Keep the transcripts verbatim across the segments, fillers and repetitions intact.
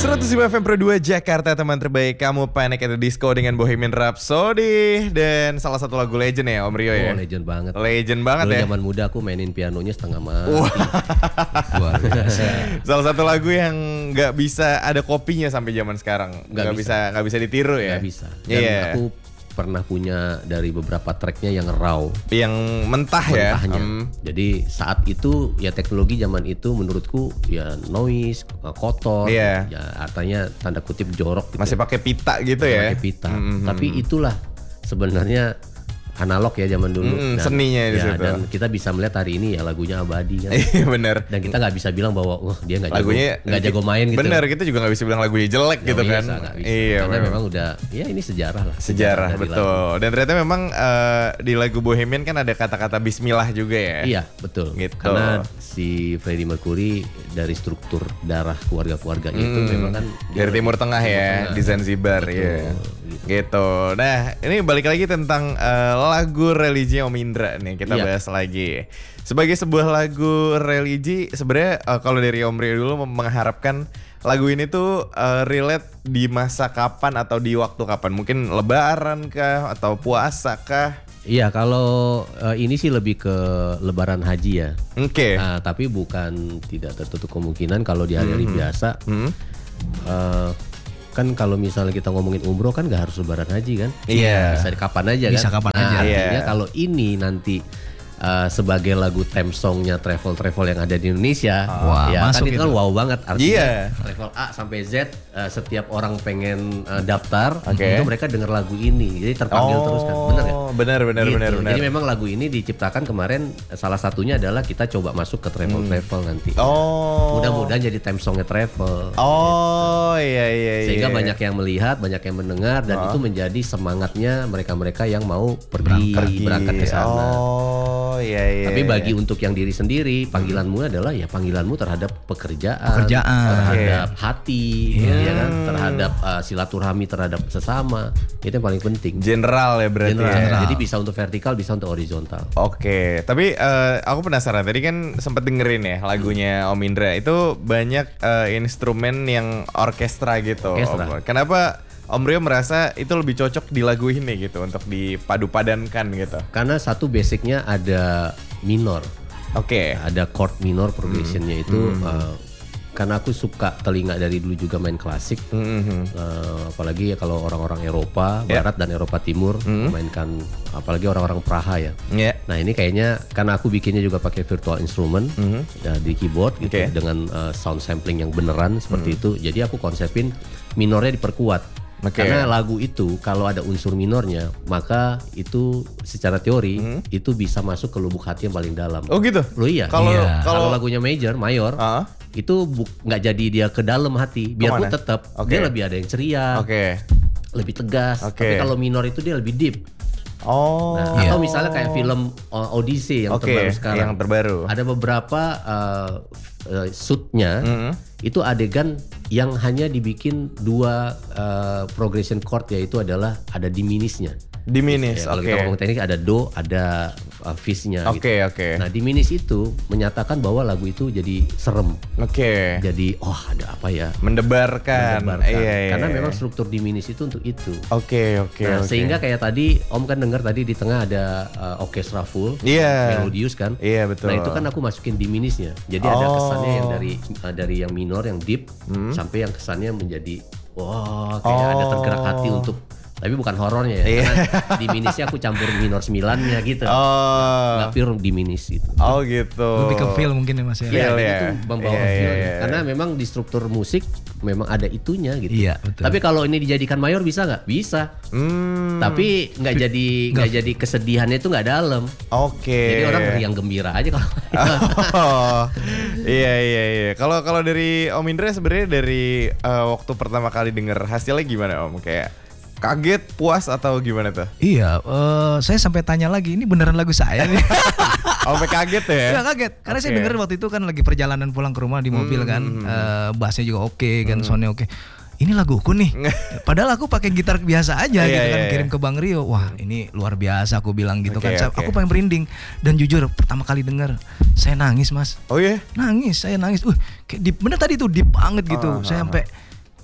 seratus lima F M Pro dua Jakarta, teman terbaik kamu, Panic at the Disco dengan Bohemian Rhapsody. Dan salah satu lagu legend ya Om Rio ya. Oh, legend banget. Legend banget Dulu ya. zaman muda aku mainin pianonya setengah mati. Luar biasa. Salah satu lagu yang nggak bisa ada kopinya sampai zaman sekarang. Nggak bisa nggak bisa ditiru ya. Nggak bisa. Dan yeah. aku pernah punya dari beberapa tracknya yang raw, yang mentah ya. Um. Jadi saat itu ya teknologi zaman itu menurutku ya noise, kotor, yeah. ya artinya tanda kutip jorok. Gitu. Masih pakai pita gitu Masih ya. Pakai pita. Mm-hmm. Tapi itulah sebenarnya analog ya zaman dulu. Mm, dan, seninya di ya, situ. Dan kita bisa melihat hari ini ya lagunya abadi kan. Iya benar. Dan kita nggak bisa bilang bahwa wah dia nggak jago, lagunya nggak jago main gitu. Bener, kita juga nggak bisa bilang lagunya jelek Gak gitu bisa, kan. Gak bisa. Iya, karena memang. memang udah ya ini sejarah lah. Sejarah, sejarah betul. Dan ternyata memang uh, di lagu Bohemian kan ada kata-kata Bismillah juga ya. Iya betul. Gitu. Karena si Freddie Mercury dari struktur darah keluarga-keluarganya hmm, itu memang kan dari Timur Tengah ya, Tengah. Di Zanzibar ya. Gitu. gitu. Nah ini balik lagi tentang uh, lagu religi Om Indra nih, kita iya. bahas lagi. Sebagai sebuah lagu religi, sebenarnya uh, kalau dari Om Rio dulu mengharapkan lagu ini tuh uh, relate di masa kapan atau di waktu kapan? Mungkin Lebaran kah atau puasa kah? Iya, kalau uh, ini sih lebih ke Lebaran Haji ya. Oke. Okay. Nah, tapi bukan tidak tertutup kemungkinan kalau di hari-hari mm-hmm. biasa. Mm-hmm. Uh, kan kalau misalnya kita ngomongin umroh kan nggak harus Lebaran Haji kan? Iya. Bisa kapan aja kan? Bisa kapan nah, aja. Artinya yeah. kalau ini nanti Uh, sebagai lagu theme songnya travel-travel yang ada di Indonesia, oh, ya kan itu gitu. kan wow banget artinya yeah. travel A sampai Z, uh, setiap orang pengen uh, daftar, okay. itu mereka denger lagu ini, jadi terpanggil oh, terus kan, bener kan? Benar, benar, gitu. benar, benar. Jadi memang lagu ini diciptakan kemarin, salah satunya adalah kita coba masuk ke travel-travel hmm. nanti. Oh. Mudah-mudahan jadi theme songnya travel. Oh gitu. iya iya. Sehingga iya. banyak yang melihat, banyak yang mendengar, dan oh. itu menjadi semangatnya mereka-mereka yang mau pergi, pergi. berangkat ke sana. Oh iya iya. Tapi bagi untuk yang diri sendiri, panggilanmu adalah ya panggilanmu terhadap pekerjaan, pekerjaan. terhadap okay. hati, yeah. ya kan, terhadap uh, silaturahmi terhadap sesama, itu yang paling penting. General ya berarti. General. Ya. Jadi bisa untuk vertikal, bisa untuk horizontal. Oke, okay. Tapi uh, aku penasaran. Tadi kan sempat dengerin ya lagunya Om Indra, itu banyak uh, instrumen yang orkestra gitu. Orkestra. Kenapa Om Rio merasa itu lebih cocok di lagu ini gitu untuk dipadu-padankan gitu? Karena satu basicnya ada minor. Oke. Okay. Ada chord minor progressionnya hmm. itu. Hmm. Uh, karena aku suka telinga dari dulu juga main klasik, mm-hmm. uh, apalagi ya kalau orang-orang Eropa yeah. Barat dan Eropa Timur mm-hmm. mainkan, apalagi orang-orang Praha ya. Yeah. Nah ini kayaknya karena aku bikinnya juga pakai virtual instrument mm-hmm. ya, di keyboard gitu okay. dengan uh, sound sampling yang beneran seperti mm-hmm. itu. Jadi aku konsepin minornya diperkuat. Okay. Karena lagu itu kalau ada unsur minornya, maka itu secara teori hmm. itu bisa masuk ke lubuk hati yang paling dalam. Oh gitu? Loh iya. Kalau iya. kalau lagunya major, mayor, uh. itu nggak jadi dia ke dalam hati. Biarpun tetap okay. dia lebih ada yang ceria, okay. lebih tegas. Okay. Tapi kalau minor itu dia lebih deep. Oh. Nah, yeah. Atau misalnya kayak film Odyssey yang okay. terbaru sekarang. Yang terbaru. Ada beberapa uh, uh, shootnya mm-hmm. itu adegan yang hanya dibikin dua uh, progression chord, yaitu adalah ada diminishnya. Diminish, ya, oke. Kalau kita ngomong teknik ada do, ada uh, fizz-nya. Oke, gitu. oke. Nah, diminish itu menyatakan bahwa lagu itu jadi serem. Oke. Jadi, oh ada apa ya? Mendebarkan. Mendebarkan. Iya, iya, Karena iya. memang struktur diminish itu untuk itu. Oke, oke. Nah, oke. sehingga kayak tadi Om kan dengar tadi di tengah ada uh, orkestra full, yeah. melodius kan? Iya, yeah, betul. Nah itu kan aku masukin diminishnya. Jadi oh. ada kesannya yang dari uh, dari yang minor, yang deep, hmm. sampai yang kesannya menjadi wah wow, kayak oh. ada tergerak hati untuk. Tapi bukan horornya ya, karena diminishnya aku campur minor sembilannya gitu. Oh. Nggak pure diminish gitu. Oh gitu. Lebih ke feel mungkin ya Mas ya. Iya, ya. itu membawa yeah, feel. Yeah, yeah. Karena memang di struktur musik memang ada itunya gitu. Iya, betul. Tapi kalau ini dijadikan mayor bisa nggak? Bisa. Hmm. Tapi nggak jadi nggak jadi kesedihannya itu nggak dalam. Oke. Okay. Jadi orang yang gembira aja kalau. Oh. Iya iya iya. Kalau kalau dari Om Indra sebenarnya dari uh, waktu pertama kali denger hasilnya gimana Om? Kayak kaget, puas atau gimana tuh? Iya, uh, saya sampai tanya lagi, ini beneran lagu saya nih. Oh, sampai kaget ya? Iya kaget, karena okay. saya denger waktu itu kan lagi perjalanan pulang ke rumah di mobil hmm. kan, uh, bassnya juga oke okay, kan, hmm. soundnya oke. Okay. Ini laguku nih, padahal aku pakai gitar biasa aja gitu kan, kirim ke Bang Rio. Wah ini luar biasa, aku bilang gitu okay, kan. Okay. Aku pengen merinding, dan jujur pertama kali denger saya nangis Mas. Oh iya? Yeah? Nangis, saya nangis. Uh, kayak deep, bener tadi tuh deep banget gitu. Uh, saya sampai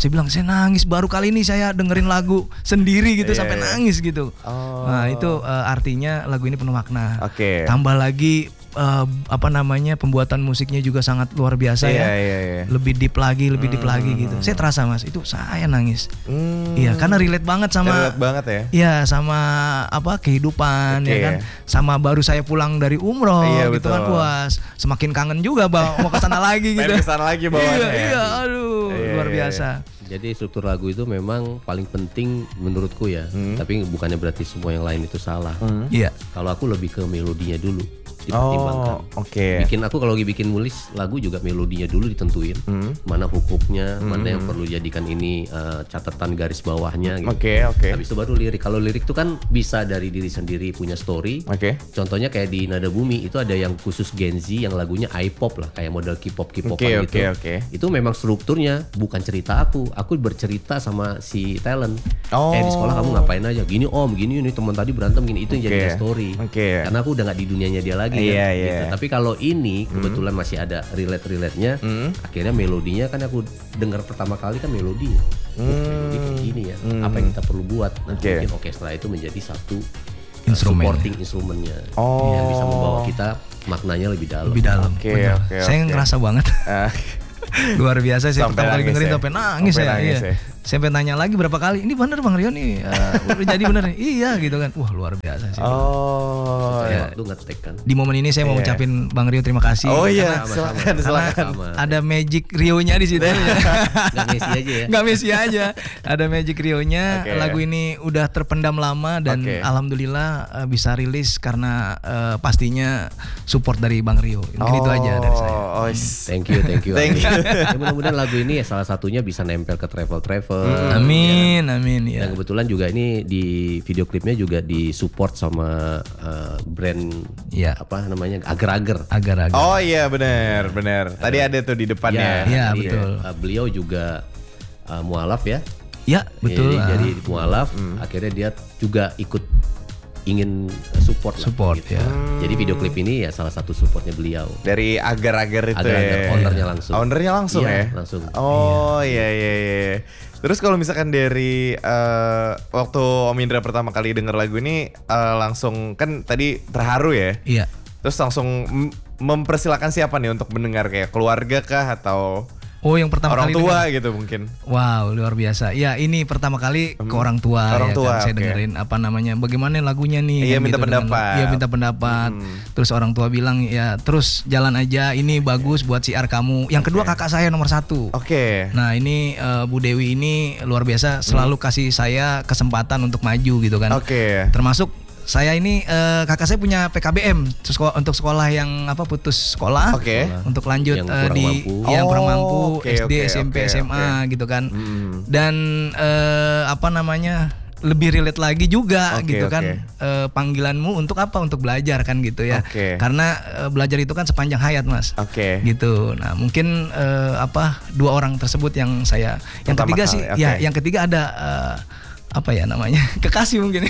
saya bilang saya nangis baru kali ini saya dengerin lagu sendiri gitu Iya, sampai iya. nangis gitu. Oh. Nah itu uh, artinya lagu ini penuh makna. Oke. Tambah lagi uh, apa namanya pembuatan musiknya juga sangat luar biasa Iya, ya. iya, iya. Lebih deep lagi, lebih deep lagi gitu. Saya terasa mas, itu saya nangis. Hmm. Iya karena relate banget sama. Relate banget ya. Iya sama apa kehidupan Oke. ya kan. Sama baru saya pulang dari umroh Iya, gitu kan. betul. Wah semakin kangen juga bang, mau ke sana lagi gitu. Pengen kesana lagi bawaannya. Iya, iya, aduh Iya, luar iya, biasa. Jadi struktur lagu itu memang paling penting menurutku ya. Hmm. Tapi bukannya berarti semua yang lain itu salah. Iya. Kalau aku lebih ke melodinya dulu Oh, dipertimbangkan. oke. Bikin aku kalau lagi bikin nulis lagu juga melodinya dulu ditentuin. Hmm. Mana hook-hooknya, mana yang perlu jadikan ini uh, catatan garis bawahnya gitu. Oke, oke. Habis itu baru lirik. Kalau lirik itu kan bisa dari diri sendiri punya story. Oke. Contohnya kayak di Nada Bumi itu ada yang khusus Gen Z yang lagunya I-pop lah, kayak model K-pop K-popan Oke, gitu. oke, oke. Itu memang strukturnya bukan cerita aku. Aku bercerita sama si talent. Oh. Eh di sekolah kamu ngapain aja? Gini om, gini ini teman tadi berantem gini, itu yang Oke. jadi story. Oke. Karena aku udah nggak di dunianya dia lagi Iya, kan. iya. Gitu. Tapi kalau ini kebetulan masih ada relate-relate-nya, Hmm. akhirnya melodinya kan aku dengar pertama kali kan melodinya. Oh, melodi kayak gini ya. Apa yang kita perlu buat? Nah, Oke. mungkin orkestra itu menjadi satu Instrumen. supporting instrumennya Oh. yang bisa membawa kita maknanya lebih dalam. Lebih dalam. Oke, benar. oke, Saya oke. ngerasa banget. Ah, Luar biasa saya Sampai pertama kali nangis dengerin ya? sampai nangis Sampai ya. nangis Iya. ya? Sampai nanya lagi berapa kali. Ini bener Bang Rio nih. eh, udah jadi bener nih. Iya gitu kan. Wah luar biasa sih. Oh. Saya waktu ngetek kan. Di momen ini saya mau Iya. ngucapin Bang Rio terima kasih. Oh iya, Sama-sama. silakan, Karena silakan. Sama. ada magic Rio-nya di situ. Nggak ngisi aja ya. Nggak Messi aja. Ada magic Rio-nya. Oke. Lagu ini udah terpendam lama dan Oke. alhamdulillah eh, bisa rilis karena eh, pastinya support dari Bang Rio. Mungkin itu aja dari saya. Oh, is- Thank you, thank you. Thank you. Ya, mudah-mudahan lagu ini ya salah satunya bisa nempel ke travel-travel. Amin, amin ya. Dan kebetulan juga ini di video klipnya juga disupport sama uh, brand Iya. apa namanya agar-agar. Agar-agar. Oh iya benar, benar. Tadi ada tuh di depannya. Iya, jadi, betul. uh, beliau juga uh, mualaf ya. Ya, betul. Jadi, ah. jadi mualaf, akhirnya dia juga ikut ingin support lah, Support, gitu. ya. Jadi video klip ini ya salah satu supportnya beliau. Dari agar-agar itu Agar-agar, ya. ownernya langsung. Ownernya langsung Iya, ya? langsung. Oh iya iya iya. Terus kalau misalkan dari eh, waktu Om Indra pertama kali denger lagu ini eh, langsung kan tadi terharu ya? Iya. Terus langsung m- mempersilahkan siapa nih untuk mendengar, kayak keluarga kah atau Oh, yang pertama orang kali tua denger. gitu mungkin? Wow, luar biasa. Ya, ini pertama kali ke orang tua Orang ya tua, kan. Saya oke. dengerin apa namanya, bagaimana lagunya nih. Iya, kan minta gitu, dengan- pendapat. Iya, minta pendapat. Terus orang tua bilang, "Ya, terus jalan aja, ini bagus buat siar kamu." Yang kedua kakak saya nomor satu. Oke. Nah, ini eh, Bu Dewi ini luar biasa, selalu kasih saya kesempatan untuk maju gitu kan. Oke. Termasuk saya ini eh, kakak saya punya P K B M sekolah, untuk sekolah yang apa putus sekolah. Oke. Untuk lanjut Yang eh, kurang di mampu. yang kurang Oh, mampu oke, S D, oke, S M P, oke, S M A gitu kan. Hmm. Dan eh, apa namanya? Lebih relate lagi juga Oke, gitu kan. oke. Eh, panggilanmu untuk apa? Untuk belajar kan gitu ya. Oke. Karena eh, belajar itu kan sepanjang hayat, Mas. Oke. Gitu. Nah, mungkin eh, apa dua orang tersebut yang saya yang Pertama ketiga kali, sih oke. ya, yang ketiga ada eh, apa ya namanya? Kekasih mungkin.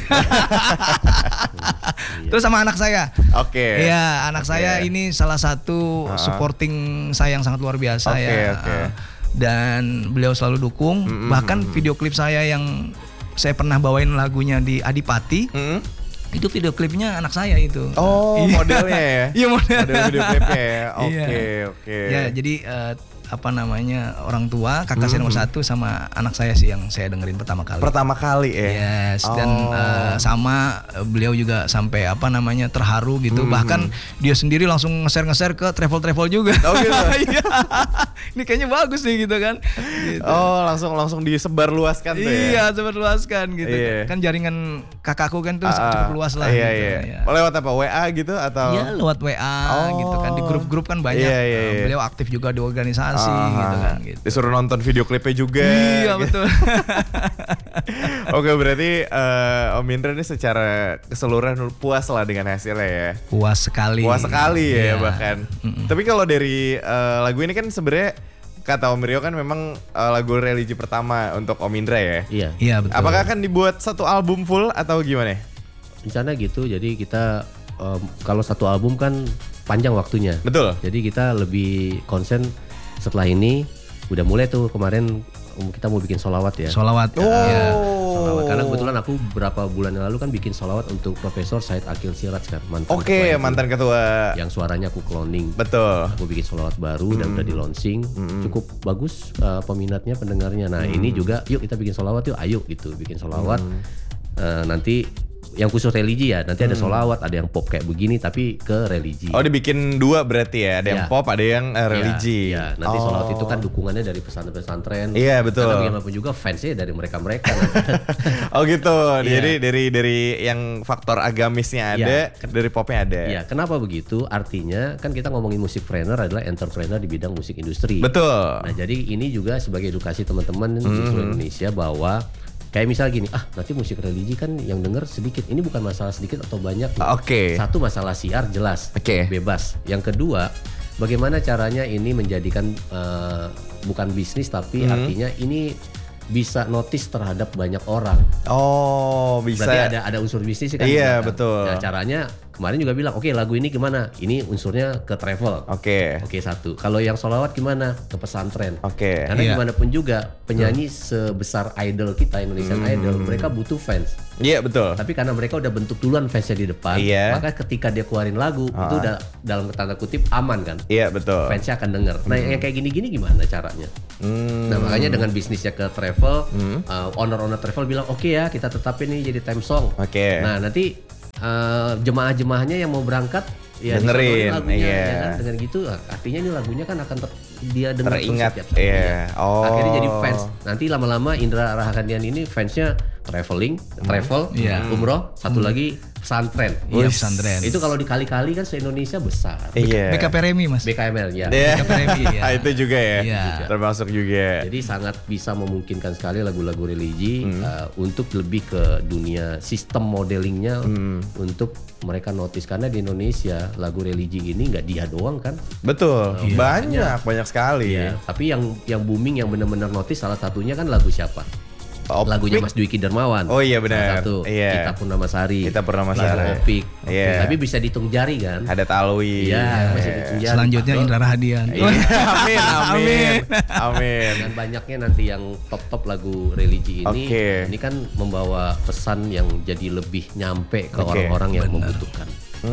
Terus sama anak saya. Oke. Iya, anak Oke. saya ini salah satu Ha-ha. supporting saya yang sangat luar biasa Oke, ya. oke. Uh, Dan beliau selalu dukung. Mm-mm. Bahkan video klip saya yang saya pernah bawain lagunya di Adipati, Hmm? itu video klipnya anak saya itu. Oh, Iya. modelnya ya? Iya, model. Model video klipnya ya? Oke, Iya. oke. Ya, jadi eh, apa namanya orang tua kakak saya nomor satu sama anak saya sih yang saya dengerin pertama kali. Pertama kali ya? Yes, dan Oh. eh, sama eh, beliau juga sampai apa namanya terharu gitu. Bahkan dia sendiri langsung nge-share-nge-share ke travel-travel juga. Oh, gitu? Iya. Ini kayaknya bagus nih gitu kan. Gitu. Oh, langsung langsung disebar luaskan tuh ya? Iya, sebar luaskan gitu. Iya. Kan jaringan kakakku kan tuh Ah, cukup luas lah iya, gitu. iya. Ya. Oh, lewat apa? W A gitu atau? Iya, lewat W A Oh. gitu kan, di grup-grup kan banyak. Iya, iya, Nah, iya. beliau aktif juga di organisasi Ah, gitu kan gitu. Disuruh nonton video klipnya juga. Iya, betul. Oke, berarti eh, Om Indra ini secara keseluruhan puas lah dengan hasilnya ya? Puas sekali. Puas sekali ya Iya. bahkan. Mm-mm. Tapi kalau dari eh, lagu ini kan sebenarnya kata Om Rio kan memang eh, lagu religi pertama untuk Om Indra ya? Iya. Iya, betul. Apakah akan dibuat satu album full atau gimana? Rencana gitu. Jadi kita um, kalau satu album kan panjang waktunya. Betul. Jadi kita lebih konsen setelah ini udah mulai tuh kemarin kita mau bikin solawat ya. Solawat. Oh. Ya. Solawat. Karena kebetulan aku beberapa bulan yang lalu kan bikin solawat untuk Profesor Said Akil Siraj kan, mantan Oke, okay, mantan ketua. Yang suaranya aku cloning. Betul. Aku bikin solawat baru Hmm. dan udah di launching, hmm. cukup bagus uh, peminatnya, pendengarnya. Nah hmm. ini juga, yuk kita bikin solawat yuk, ayo gitu, bikin solawat. Hmm. Uh, nanti yang khusus religi ya, nanti hmm. ada solawat, ada yang pop kayak begini tapi ke religi. Oh dibikin dua berarti ya, ada ya. yang pop, ada yang uh, religi. Ya, ya. Nanti oh. solawat itu kan dukungannya dari pesantren-pesantren. Iya betul. Karena bagaimanapun juga fansnya dari mereka-mereka. Oh gitu, ya. jadi dari dari yang faktor agamisnya ada, ya. dari popnya ada. Iya, kenapa begitu? Artinya kan kita ngomongin musikpreneur adalah entrepreneur di bidang musik industri. Betul. Nah jadi ini juga sebagai edukasi teman-teman hmm. di seluruh Indonesia bahwa kayak misal gini, ah nanti musik religi kan yang denger sedikit. Ini bukan masalah sedikit atau banyak. Oke. Okay. Satu masalah siar jelas, okay. bebas. Yang kedua, bagaimana caranya ini menjadikan uh, bukan bisnis tapi hmm. artinya ini bisa notice terhadap banyak orang. Oh bisa. Berarti ada ada unsur bisnis kan? Iya kan? betul. Nah caranya kemarin juga bilang, oke okay, lagu ini gimana? Ini unsurnya ke travel. Oke. Okay. Oke okay, satu. Kalau yang sholawat gimana? Ke pesantren. Oke. Okay. Karena iya. gimana pun juga penyanyi hmm. sebesar idol kita Indonesian hmm. Idol, mereka butuh fans. Iya yeah, betul. Tapi karena mereka udah bentuk duluan fansnya di depan, yeah. maka ketika dia keluarin lagu uh-huh. itu udah dalam tanda kutip aman kan? Iya yeah, betul. Fansnya akan denger. Nah hmm. yang kayak gini-gini gimana caranya? Hmm. Nah makanya dengan bisnisnya ke travel, hmm. uh, owner-owner travel bilang oke okay ya kita tetapin ini jadi time song. Oke. Okay. Nah nanti uh, jemaah-jemaahnya yang mau berangkat ya dengerin lagunya, iya. ya kan? Dengan gitu artinya ini lagunya kan akan ter- dia dengar teringat terus setiap saat. Iya. Oh. Akhirnya jadi fans. Nanti lama-lama Indra Rahardian ini fansnya traveling, hmm. travel, yeah. umroh, satu hmm. lagi pesantren. Iya pesantren. Itu kalau dikali-kali kan se-Indonesia besar. Iya. B K P R M I Mas. B K M L ya. Yeah. B K P R M I ya. Itu juga ya. Iya. Termasuk juga. Jadi sangat bisa memungkinkan sekali lagu-lagu religi hmm. uh, untuk lebih ke dunia sistem modelingnya hmm. untuk mereka notice karena di Indonesia lagu religi ini nggak dia doang kan. Betul. Iya. Banyak, banyak, banyak sekali. Iya. Tapi yang yang booming yang benar-benar notice salah satunya kan lagu siapa? Opik. Lagunya Mas Dwiki Darmawan. Oh iya benar. Satu. Iya. Kita Purnamasari. Kita Purnamasari. Lagu Opik. Iya. Tapi bisa dihitung jari kan? Ada Talwi. Iya, iya. masih dihitung jari. Selanjutnya Indra Rahadian. Iya. Amin, amin, amin. Dan banyaknya nanti yang top-top lagu religi ini, okay. ini kan membawa pesan yang jadi lebih nyampe ke okay. orang-orang yang Bener. membutuhkan.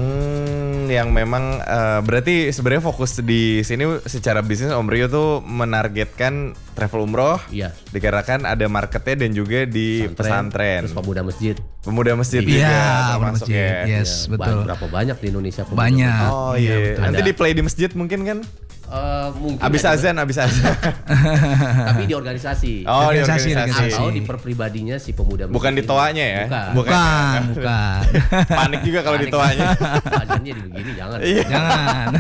Hmm, yang memang uh, berarti sebenarnya fokus di sini secara bisnis Om Rio tuh menargetkan travel umroh. Iya. Dikarenakan ada marketnya dan juga di pesantren. pesantren. Terus pemuda masjid. Pemuda masjid Iya, juga pemuda termasuk masjid. ya. Yes, Ya, betul. Berapa banyak di Indonesia pemuda Banyak. masjid? Oh iya. Iya, Nanti Ada. di play di masjid mungkin kan? Uh, mungkin Abis ada. azan, abis azan. Tapi di organisasi. Oh, di Organisasi, organisasi. organisasi. Atau di perpribadinya si pemuda masjid. Bukan di ini. toanya ya? Bukan. Bukan, bukan. Panik juga kalau di toanya. Azannya di begini jangan. Iya. Jangan.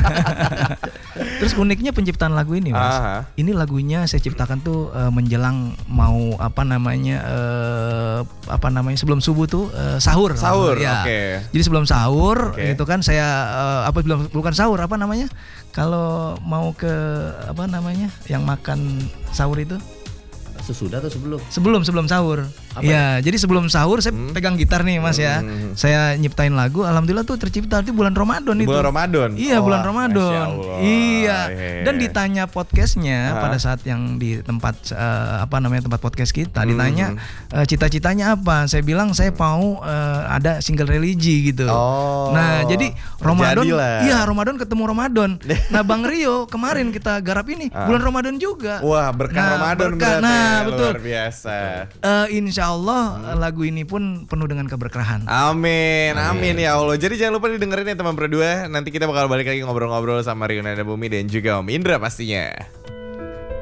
Terus uniknya penciptaan lagu ini Mas. Aha. Ini lagunya saya ciptakan tuh uh, menjelang mau apa namanya uh, apa namanya sebelum subuh tuh uh, sahur. Sahur, ya. oke. Okay. Jadi sebelum sahur Okay. itu kan saya uh, apa belum bukan sahur apa namanya? Kalau mau ke apa namanya? Yang makan sahur itu? Sesudah atau sebelum? Sebelum sebelum sahur. Iya, jadi sebelum sahur saya Hmm. pegang gitar nih Mas ya. Hmm. Saya nyiptain lagu, alhamdulillah tuh tercipta di bulan Ramadan itu. Bulan Ramadan. Iya, Oh, bulan Masya Ramadan. Allah. Iya. Iya. Dan ditanya podcastnya Hah? pada saat yang di tempat eh, apa namanya tempat podcast kita, Hmm. ditanya eh, cita-citanya apa? Saya bilang saya mau eh, ada single religi gitu. Oh. Nah, jadi Ramadan, Jadilah. iya Ramadan ketemu Ramadan. Nah, Bang Rio kemarin kita garap ini Ah. bulan Ramadan juga. Wah, berkah Nah, Ramadan berkah. berarti. Nah, betul. Luar biasa. Eh, insya Allah eh, lagu ini pun penuh dengan keberkahan. Amin, amin ya Allah. Jadi jangan lupa didengerin ya teman berdua. Nanti kita bakal balik lagi ngobrol-ngobrol sama Rio Nada Bumi dan juga Om Indra pastinya.